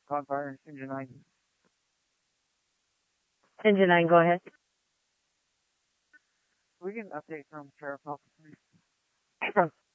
Cloudfire, Engine 9. Engine 9, go ahead. We get an update from Sheriff Officer. From